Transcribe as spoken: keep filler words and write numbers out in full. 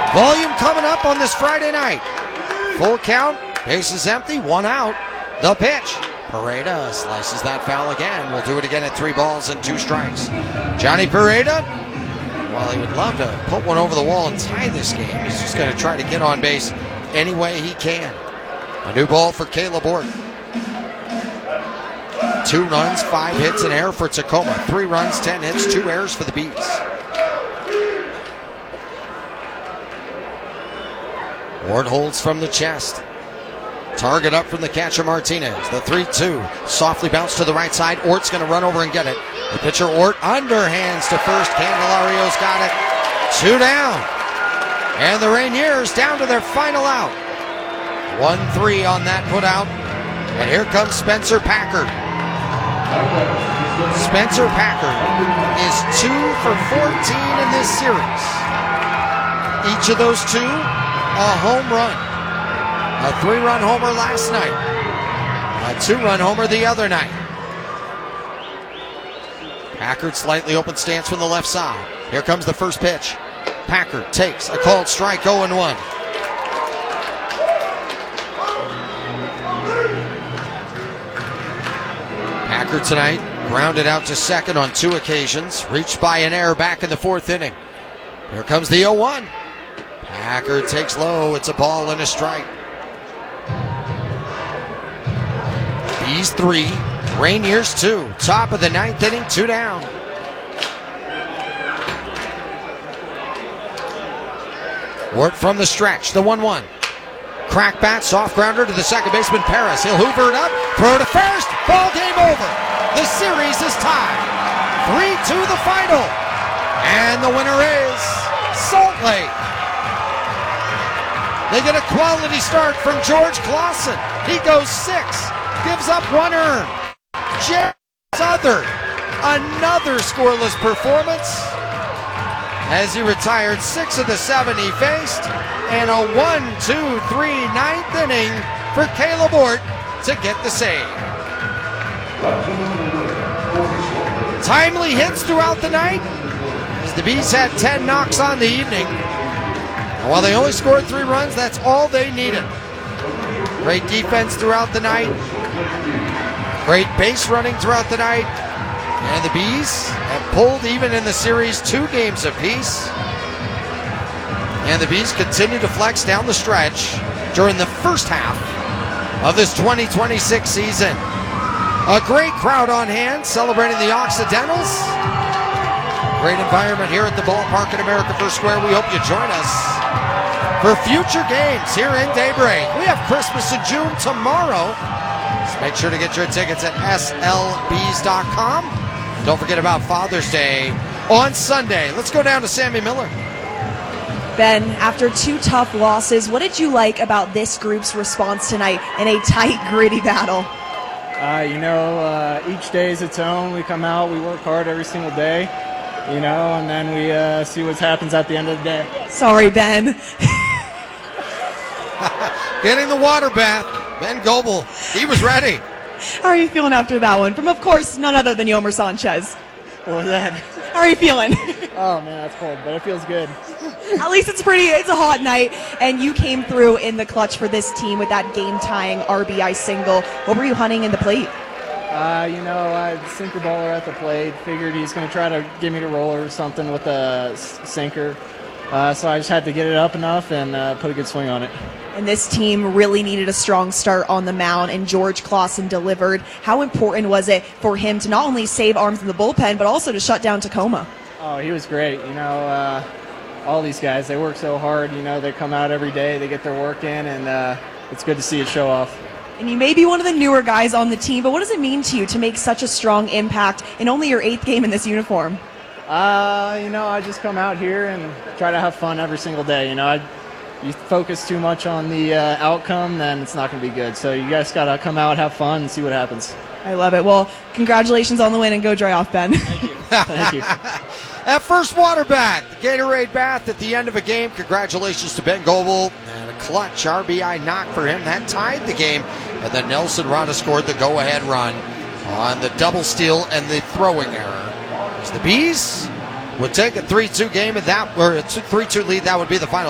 Volume coming up on this Friday night. Full count, bases empty, one out. The pitch. Pareda slices that foul again. We'll do it again at three balls and two strikes. Johnny Pareda, while he would love to put one over the wall and tie this game, he's just going to try to get on base any way he can. A new ball for Caleb Ort. Two runs, five hits, and error for Tacoma. Three runs, ten hits, two errors for the Bees. Ort holds from the chest. Target up from the catcher, Martinez. The three two. Softly bounced to the right side. Ort's going to run over and get it. The pitcher, Ort, underhands to first. Candelario's got it. Two down. And the Rainiers down to their final out. one three on that put out. And here comes Spencer Packard. Spencer Packard is two for fourteen in this series. Each of those two, a home run. A three-run homer last night. A two-run homer the other night. Packard slightly open stance from the left side. Here comes the first pitch. Packard takes a called strike, oh and one. Packard tonight grounded out to second on two occasions. Reached by an error back in the fourth inning. Here comes the oh one. Packard takes low. It's a ball and a strike. Bees three, Rainiers two. Top of the ninth inning, two down. Ort from the stretch, the one one. Crack bat, soft grounder to the second baseman, Paris. He'll hoover it up, throw to first, ball game over. The series is tied. three two the final. And the winner is Salt Lake. They get a quality start from George Clausen. He goes six. Gives up one earned. Jared Southern, another scoreless performance as he retired six of the seven he faced, and a one two three ninth inning for Caleb Ort to get the save. Timely hits throughout the night as the Bees had ten knocks on the evening. And while they only scored three runs, that's all they needed. Great defense throughout the night. Great base running throughout the night. And the Bees have pulled even in the series two games apiece. And the Bees continue to flex down the stretch during the first half of this twenty twenty-six season. A great crowd on hand celebrating the Occidentals. Great environment here at the ballpark at America First Square. We hope you join us for future games here in Daybreak. We have Christmas in June tomorrow. So make sure to get your tickets at S L Bees dot com. Don't forget about Father's Day on Sunday. Let's go down to Sammy Miller. Ben, after two tough losses, what did you like about this group's response tonight in a tight, gritty battle? Uh, you know, uh, each day is its own. We come out, we work hard every single day, you know, and then we uh, see what happens at the end of the day. Sorry, Ben. Getting the water bath. Ben Goebel, he was ready. How are you feeling after that one? From, of course, none other than Yomer Sanchez. What was that? How are you feeling? Oh, man, that's cold, but it feels good. At least it's pretty, it's a hot night, and you came through in the clutch for this team with that game-tying R B I single. What were you hunting in the plate? Uh, you know, I sinker baller at the plate. Figured he's going to try to give me the roller or something with a sinker. Uh, so I just had to get it up enough and uh, put a good swing on it. And this team really needed a strong start on the mound, and George Clausen delivered. How important was it for him to not only save arms in the bullpen, but also to shut down Tacoma? Oh, he was great. You know, uh, all these guys, they work so hard. You know, they come out every day, they get their work in, and uh, it's good to see it show off. And you may be one of the newer guys on the team, but what does it mean to you to make such a strong impact in only your eighth game in this uniform? Uh, you know, I just come out here and try to have fun every single day. You know, I, you focus too much on the uh, outcome, then it's not going to be good. So you guys got to come out, have fun, and see what happens. I love it. Well, congratulations on the win, and go dry off, Ben. Thank you. Thank you. That first water bath, the Gatorade bath at the end of a game. Congratulations to Ben Goebel. And a clutch R B I knock for him. That tied the game. And then Nelson Rada scored the go-ahead run on the double steal and the throwing error. As the Bees would take a three two game, and that, or a three two lead, that would be the final